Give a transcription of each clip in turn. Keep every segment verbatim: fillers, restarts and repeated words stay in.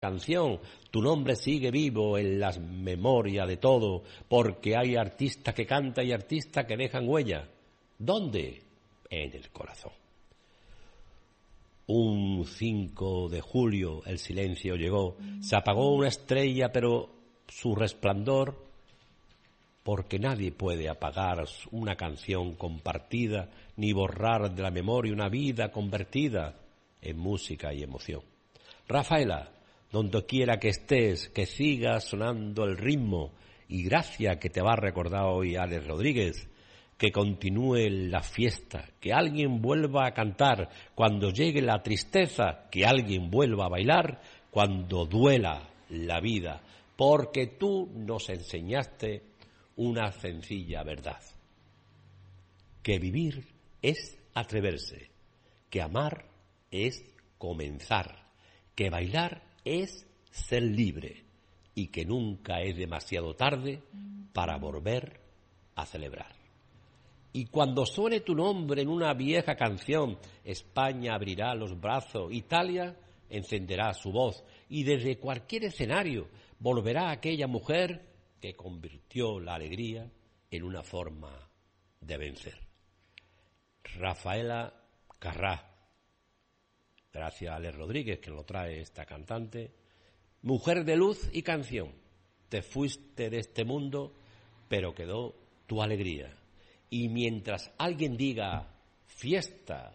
canción, tu nombre sigue vivo en las memorias de todo, porque hay artistas que cantan y artistas que dejan huella. ¿Dónde? En el corazón. Un cinco de julio el silencio llegó, se apagó una estrella, pero su resplandor, porque nadie puede apagar una canción compartida, ni borrar de la memoria una vida convertida en música y emoción. Rafaela, donde quiera que estés, que siga sonando el ritmo, y gracias que te va a recordar hoy Alex Rodríguez, que continúe la fiesta, que alguien vuelva a cantar cuando llegue la tristeza, que alguien vuelva a bailar cuando duela la vida, porque tú nos enseñaste una sencilla verdad, que vivir es atreverse, que amar es comenzar, que bailar es ser libre y que nunca es demasiado tarde para volver a celebrar. Y cuando suene tu nombre en una vieja canción, España abrirá los brazos, Italia encenderá su voz y desde cualquier escenario volverá aquella mujer que convirtió la alegría en una forma de vencer. Rafaela Carrà. Gracias a Alex Rodríguez, que lo trae esta cantante. Mujer de luz y canción, te fuiste de este mundo, pero quedó tu alegría. Y mientras alguien diga fiesta,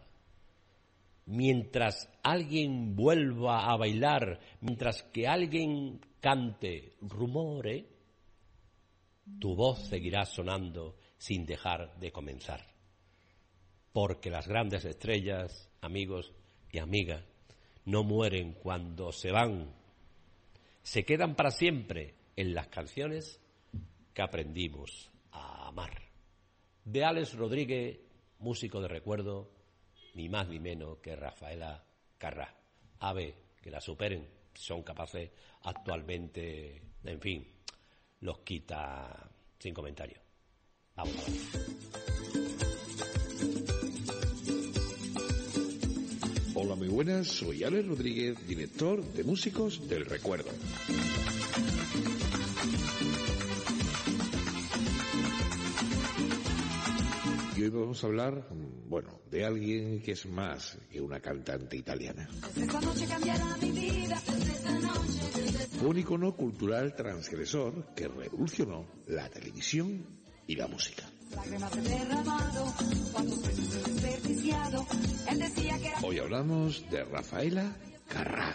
mientras alguien vuelva a bailar, mientras que alguien cante rumore, tu voz seguirá sonando sin dejar de comenzar. Porque las grandes estrellas, amigos y amigas, no mueren cuando se van, se quedan para siempre en las canciones que aprendimos a amar. De Alex Rodríguez, músico de recuerdo, ni más ni menos que Rafaela Carrà. A ver, que la superen, son capaces actualmente, en fin, los quita sin comentario. Vamos a ver. Hola, muy buenas, soy Alex Rodríguez, director de Músicos del Recuerdo. Y hoy vamos a hablar, bueno, de alguien que es más que una cantante italiana. Fue un icono cultural transgresor que revolucionó la televisión y la música. Hoy hablamos de Rafaela Carrà.